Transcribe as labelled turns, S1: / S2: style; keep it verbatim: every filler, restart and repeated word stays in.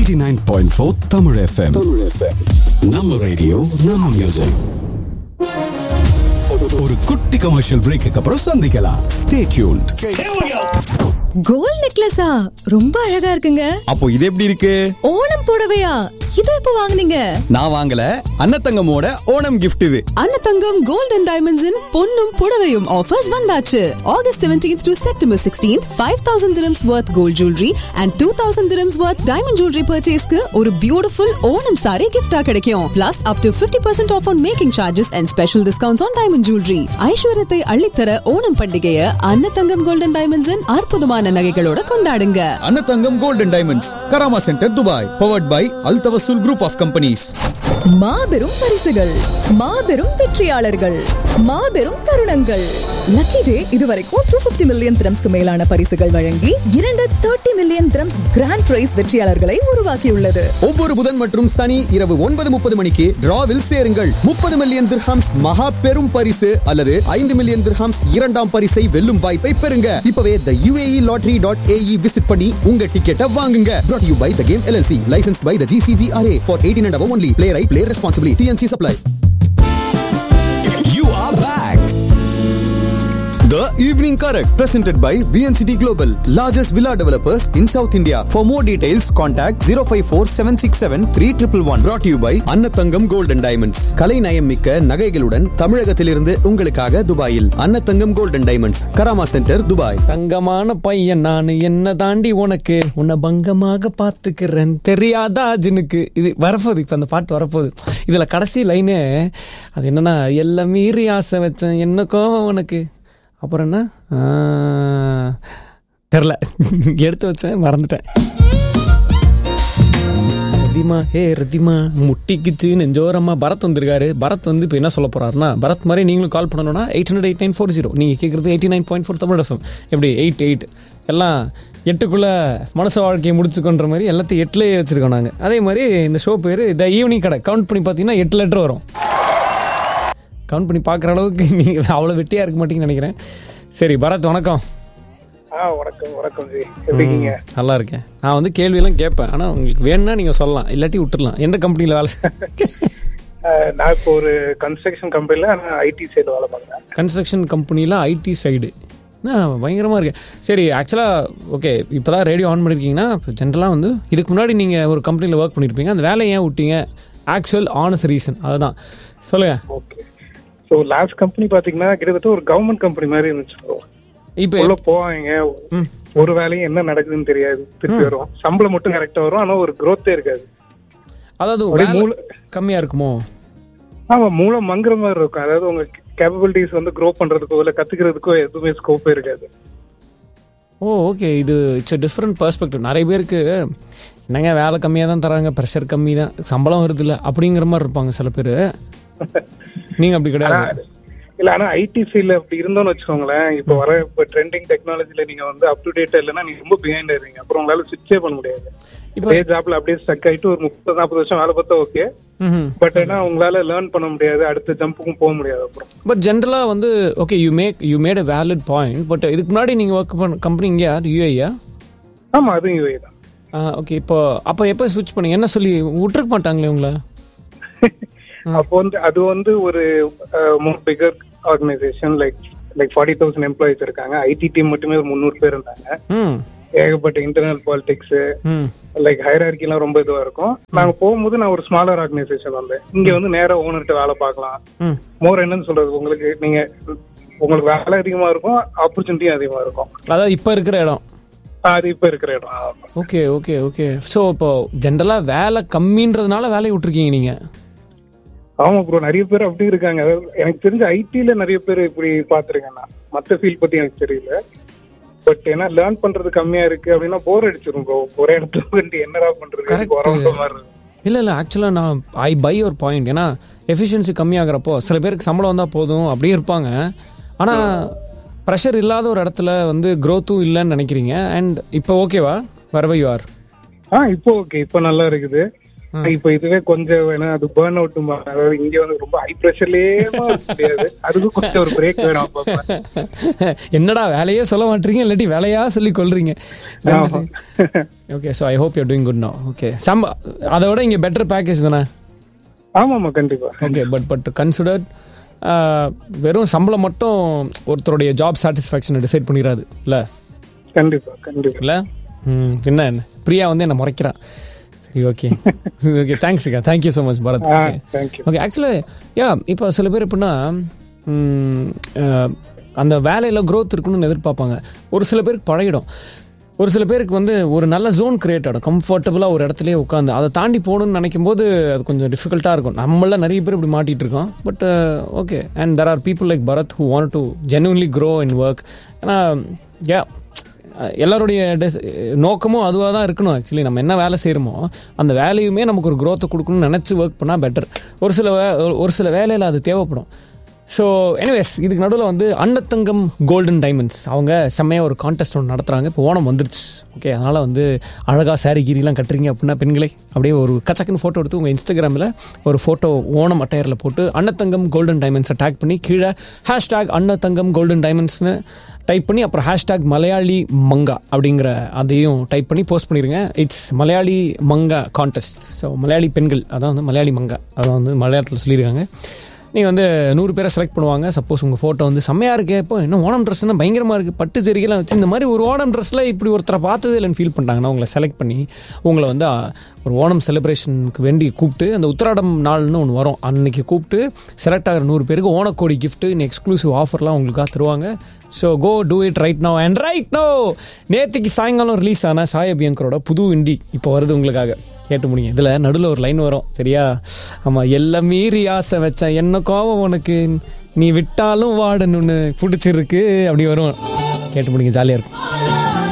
S1: eighty-nine point four Tamil F M. Tamil F M. நம்ம radio நம்ம music. ஒரு குட்டி கமர்ஷியல் பிரேக்குக்கு அப்புறம் சந்திக்கலாம். Stay tuned.
S2: கோல்ட் நெக்லஸா ரொம்ப அழகா இருக்குங்க.
S3: அப்போ இது எப்படி இருக்கு?
S2: ஓணம் புடவையா? இத எப்ப வாங்குனீங்க?
S3: நான் வாங்கல, அன்னத்தங்கமோட ஓணம் gift இது.
S2: அன்னதங்கம் கோல்ட் அண்ட் டைமண்ட்ஸ் இன் பொன்னும் புடவையும் ஆஃபர்ஸ் வந்தாச்சு. August seventeenth to September sixteenth, five thousand dirhams worth gold jewelry and two thousand dirhams worth diamond jewelry purchaseக்கு ஒரு பியூட்டிஃபுல் ஓணம் saree gift-ஆ கிடைக்கும். Plus up to fifty percent off on making charges and special discounts on diamond jewelry. ஐஸ்வர்யத்தை அள்ளித்தர ஓணம் பண்டிகையை Annathangam gold and diamonds இன் அற்புதமான நகைகளோட கொண்டாடுங்க.
S3: Annathangam gold and diamonds, Karama centre, Dubai. Powered by Al Tawassul Group of Companies.
S2: மாபெரும் பரிசுகள், மாபெரும் வெற்றியாளர்கள், மாபெரும் தருணங்கள். லக்கி டே இதுவரைக்கும் two hundred fifty மில்லியன் திரம்ஸ்க்கு மேலான பரிசுகள் வழங்கி இரண்டு thirty million dirhams grand price வெற்றியாளர்களை உருவாக்கியுள்ளது.
S3: ஒவ்வொரு புதன் மற்றும் சனி இரவு ஒன்பது முப்பது மணிக்கு டிராவில் சேருங்கள். முப்பது மில்லியன் திர்ஹம்ஸ் மகா பெரும் பரிசு அல்லது ஐந்து மில்லியன் திர்ஹம்ஸ் இரண்டாம் பரிசை வெல்லும் வாய்ப்பை பெறுங்க. இப்பவே the U A E lottery dot A E visit பண்ணி உங்க டிக்கெட்டை வாங்குங்க. Brought to you by The Game L L C, licensed by the G C G R A for eighteen and above only. Play right, play responsibly. T N C supply.
S1: You are back.
S3: The Evening Correct, presented by V N C T Global, largest villa developers in South India. For more details, contact zero five four seven six seven three one one. Brought to you by Annathangam Gold and Diamonds. கலை நயம் மிக்க நகைகளுடன் தமிழகத்திலிருந்து உங்களுக்காக துபாயில் Annathangam Gold and Diamonds, Karama centre, Dubai.
S4: தங்கமான பையன் நான், என்ன தாண்டி உனக்கு, உன்னை பங்கமாக பார்த்துக்கிறேன் தெரியாதா ஜினுக்கு. இது வரப்போகுது, இப்போ அந்த பாட்டு வரப்போகுது. இதில் கடைசி லைனு அது என்னன்னா, எல்லாம் மீறி ஆசை வச்சேன் என்ன கோவம் உனக்கு, அப்புறம் என்ன தெரில, எடுத்து வச்சேன் மறந்துட்டேன். ரதிமா ஹே ரதிமா முட்டிக்குச்சு நெஞ்சோரமா. பரத் வந்திருக்காரு. பரத் வந்து இப்போ என்ன சொல்ல போறாருன்னா, பரத் மாதிரி நீங்களும் கால் பண்ணணும்னா eight hundred eight nine four zero நீங்கள் கேட்குறது eighty nine point four Tamil FM. எப்படி எயிட் எயிட் எல்லாம் எட்டுக்குள்ளே மனச வாழ்க்கையை முடிச்சுக்கொன்ற மாதிரி எல்லாத்தையும் எட்டுலேயே வச்சுருக்கோம் நாங்கள். அதே மாதிரி இந்த ஷோ பேர் த ஈவினிங் கடை. கவுண்ட் பண்ணி பார்த்தீங்கன்னா எட்டு லெட்டர் வரும். கவுண்ட் பண்ணி பார்க்குற அளவுக்கு நீங்கள் அவ்வளோ வெட்டியாக இருக்க மாட்டீங்கன்னு நினைக்கிறேன். சரி பரத், வணக்கம்.
S5: வணக்கம் வணக்கம் ஜி, எப்படி இருக்கீங்க?
S4: நல்லா இருக்கேன். நான் வந்து கேள்வியெல்லாம் கேட்பேன், ஆனால் உங்களுக்கு வேணும்னா நீங்கள் சொல்லலாம், இல்லாட்டி விட்டுடலாம். எந்த கம்பெனியில் வேலை?
S5: நான் இப்போ ஒரு கன்ஸ்ட்ரக்ஷன் கம்பெனியில் ஐடி சைடு வேலை பார்க்குறேன்.
S4: கன்ஸ்ட்ரக்ஷன் கம்பெனியில் ஐடி சைடு பயங்கரமாக இருக்கு. சரி, ஆக்சுவலாக ஓகே, இப்போ தான் ரேடியோ ஆன் பண்ணியிருக்கீங்கன்னா, ஜென்ரலாக வந்து இதுக்கு முன்னாடி நீங்கள் ஒரு கம்பெனியில் ஒர்க் பண்ணியிருப்பீங்க. அந்த வேலையை ஏன் விட்டீங்க? ஆக்சுவல் ஆனஸ்ட் ரீசன் அதுதான் சொல்லுங்கள்.
S5: ஓகே, ஸோ லாஸ்ட் கம்பெனி பார்த்தீங்கன்னா கிட்டத்தட்ட ஒரு கவர்மெண்ட் கம்பெனி மாதிரி இருந்துச்சு. இப்போ உள்ள போவாங்க, ஒரு வேலையும் என்ன நடக்குதுன்னு தெரியாது, திருப்பி வரும், சம்பளம் மட்டும் கரெக்டாக வரும், ஆனால் ஒரு க்ரோத்தே இருக்காது.
S4: அதாவது மூளை கம்மியாக இருக்குமோ?
S5: ஆமாம், மூளை மங்குற மாதிரி இருக்கும். அதாவது உங்க கேப்பபிலிட்டிஸ் வந்து க்ரோ பண்றதுக்கோ இல்லை கத்துக்கிறதுக்கோ எதுவுமே ஸ்கோப்பே இருக்காது.
S4: ஓ ஓகே, இது இட்ஸ் எ டிஃப்ரெண்ட் பெர்ஸ்பெக்டிவ். நிறைய பேருக்கு என்னங்க வேலை கம்மியாக தான் தராங்க, ப்ரெஷர் கம்மி தான், சம்பளம் வருது இல்லை அப்படிங்கிற மாதிரி இருப்பாங்க சில பேர். நீங்க அப்படி கிடையாது
S5: இல்ல? ஆனா ஐடி ஃபீல்ட்ல அப்படி இருந்தோம்னு வச்சுக்கோங்களேன், இப்ப வர இப்ப ட்ரெண்டிங் டெக்னாலஜில நீங்க வந்து அப் டு டேட் இல்லைன்னா நீங்க ரொம்ப பிஹைண்ட் ஆயிருவீங்க. அப்புறம் உங்களால ஸ்விட்சே பண்ண முடியாது. இப்போ ஜாப்ல அப்படியே ஸ்டக் ஆயிட்டு ஒரு முப்பது நாற்பது வருஷம் வேலை பார்த்தா ஓகே, பட் ஏன்னா உங்களால லேர்ன் பண்ண முடியாது, அடுத்த ஜம்புக்கும் போக முடியாது. அப்புறம்
S4: பட் ஜென்ரலா வந்து okay, you make you made a valid point. But இதுக்கு முன்னாடி நீங்க ஒர்க் பண்ண கம்பெனி இங்கே யூஏயா?
S5: ஆமா, அதுவும் யூஏ தான்.
S4: ஓகே, இப்போ அப்போ எப்போ ஸ்விட்ச் பண்ணி என்ன சொல்லி விட்டுருக்க மாட்டாங்களே உங்களை?
S5: அப்போ வந்து அது வந்து ஒரு மோர் figure organisation, like like forty thousand employees இருக்காங்க. ஐடி டீம் மட்டுமே ஒரு முந்நூறு பேர் இருந்தாங்க. ஏகப்பட்ட இன்டர்னல் பாலிடிக்ஸ், லைக் ஹைரார்கி எல்லாம் ரொம்ப இதுவா இருக்கும். நாங்க போகும்போது நான் ஒரு ஸ்மாலர் ஆர்கனைசேஷன் வந்தேன். இங்க வந்து நேரா ஓனர்கிட்ட வேலை பார்க்கலாம். மோர் என்னன்னு சொல்றது, உங்களுக்கு நீங்க உங்களுக்கு வேலை அதிகமா இருக்கும், ஆப்பர்ச்சுனிட்டியும் அதிகமா இருக்கும்.
S4: அதாவது இப்ப இருக்கிற இடம்
S5: அது இப்ப இருக்கிற இடம்.
S4: Okay okay okay. ஸோ இப்போ ஜென்ரலா வேலை கம்மின்றதுனால வேலையை விட்டுருக்கீங்க நீங்க?
S5: ஆமா ப்ரோ, நிறைய பேர் அப்படி இருக்காங்க. எனக்கு தெரிஞ்ச ஐடில நிறைய பேர் இப்படி பாத்துருக்கேன். நான் மற்ற ஃபீல்ட் பத்தி எனக்கு தெரியல. பட் ஏன்னா லேர்ன் பண்றது கம்மியா இருக்கு அப்படின்னா போர் அடிச்சிரும் ப்ரோ. ஒரே இடத்துல என்னடா பண்றது.
S4: இல்ல இல்ல, ஆக்சுவலா நான் ஐ பை யுவர் பாயிண்ட். ஏன்னா எஃபிஷியன்சி கம்மியாகிறப்போ சில பேருக்கு சம்பளம் வந்தா போதும் அப்படியே இருப்பாங்க. ஆனா ப்ரெஷர் இல்லாத ஒரு இடத்துல வந்து க்ரோத்தும் இல்லைன்னு நினைக்கிறீங்க. அண்ட் இப்போ ஓகேவா? wherever you are?
S5: ஆ இப்போ ஓகே, இப்போ நல்லா இருக்குது. இப்ப இதுவே கொஞ்சம் வேணும், அது பேர்ன் அவுட். அதாவது இங்க வந்து ரொம்ப ஹை பிரஷர்லயே முடியாது, அதுக்கு கொஞ்சம் ஒரு பிரேக் வேணும்.
S4: என்னடா வேலையே சொல்ல மாட்டீங்க, இல்லாட்டி வேலையா சொல்லி கொள்றீங்க. Okay, so I hope you are doing good நவ. ஓகே, சம் அதை விட இங்க பெட்டர் பேக்கேஜ் தானே?
S5: ஆமாமா, கண்டிப்பா.
S4: ஓகே, பட் பட் கன்சிடர்ட் வெறும் சம்பளம் மட்டும் ஒருத்தருடைய ஜாப் சாட்டிஸ்ஃபேக்ஷனை டிசைட் பண்ணிடாது இல்ல? கண்டிப்பா கண்டிப்பா இல்ல. ம், என்ன என்ன பிரியா வந்து என்ன முறைக்கிறான். சரி, okay okay, தேங்க்ஸுக்கா, thank you so much Bharat. Okay, actually yeah இப்போ சில பேர் எப்படின்னா அந்த வேலையில் க்ரோத் இருக்குன்னு எதிர்பார்ப்பாங்க. ஒரு சில பேருக்கு பழகிடும், ஒரு சில பேருக்கு வந்து ஒரு நல்ல ஜோன் கிரியேட் ஆகிடும், கம்ஃபர்டபுளாக ஒரு இடத்துலேயே உட்காந்து அதை தாண்டி போகணுன்னு நினைக்கும் போது அது கொஞ்சம் டிஃபிகல்ட்டாக இருக்கும். நம்மளாம் நிறைய பேர் இப்படி மாட்டிகிட்டு இருக்கோம். But okay, and there are people like Bharat who want to genuinely grow in work. ஏன்னா யா எல்லாருடைய டெஸ் நோக்கமும் அதுவாக தான் இருக்கணும். ஆக்சுவலி நம்ம என்ன வேலை செய்கிறோமோ அந்த வேலையுமே நமக்கு ஒரு க்ரோத்தை கொடுக்கணும்னு நினச்சி ஒர்க் பண்ணால் பெட்டர். ஒரு சில வே ஒரு சில வேலையில் அது தேவைப்படும். ஸோ எனிவேஸ், இதுக்கு நடுவில் வந்து அன்னத்தங்கம் கோல்டன் டைமண்ட்ஸ் அவங்க செம்மையாக ஒரு கான்டெஸ்ட் ஒன்று நடத்துகிறாங்க. இப்போ ஓணம் வந்துருச்சு. ஓகே, அதனால் வந்து அழகாக சாரி கீரிலாம் கட்டுறீங்க அப்படின்னா பெண்களே அப்படியே ஒரு கச்சக்குன்னு ஃபோட்டோ எடுத்து உங்கள் இன்ஸ்டாகிராமில் ஒரு ஃபோட்டோ ஓணம் அட்டையரில் போட்டு அன்னத்தங்கம் கோல்டன் டைமண்ட்ஸை டேக் பண்ணி கீழே ஹேஷ்டேக் அன்னத்தங்கம் கோல்டன் டைமண்ட்ஸ்னு டைப் பண்ணி அப்புறம் ஹேஷ்டேக் மலையாளி மங்கா அப்படிங்கிற அதையும் டைப் பண்ணி போஸ்ட் பண்ணிடுங்க. It's Malayali manga contest. So Malayali பெண்கள், அதான் வந்து மலையாளி மங்கா, அதான் வந்து மலையாளத்தில் சொல்லியிருக்காங்க. நீங்கள் வந்து நூறு பேரை செலக்ட் பண்ணுவாங்க. சப்போஸ் உங்கள் ஃபோட்டோ வந்து செம்மையாக இருக்குது, இப்போ இன்னும் ஓணம் ட்ரெஸ்னா பயங்கரமாக இருக்குது, பட்டு ஜெரிகைலாம் வச்சு இந்த மாதிரி ஒரு ஓணம் ட்ரெஸ்ஸில் இப்படி ஒருத்தரை பார்த்தது இல்லைன்னு ஃபீல் பண்ணிட்டாங்கன்னா உங்களை செலக்ட் பண்ணி உங்களை வந்து ஒரு ஓணம் செலிப்ரேஷனுக்கு வேண்டி கூப்பிட்டு அந்த உத்திராடம் நாள்னு ஒன்று வரும், அன்றைக்கி கூப்பிட்டு செலக்ட் ஆகிற நூறு பேருக்கு ஓணக்கோடி கிஃப்ட்டு இன்னும் எக்ஸ்க்ளூசிவ் ஆஃபர்லாம் உங்களுக்காக தருவாங்க. So go do it right no and right no. நேற்றுக்கு சாயங்காலம் ரிலீஸ் ஆன சாய் அபியங்கரோட புது இண்டி இப்போ வருது உங்களுக்காக, கேட்டு முடியுங்க. இதில் நடுவில் ஒரு லைன் வரும் சரியா? ஆமாம், எல்லாம் மீறி ஆசை வச்சேன், என்ன கோவம் உனக்கு, நீ விட்டாலும் வாடணுன்னு பிடிச்சிருக்கு, அப்படி வரும். கேட்டு முடியுங்க, ஜாலியாக இருக்கும்.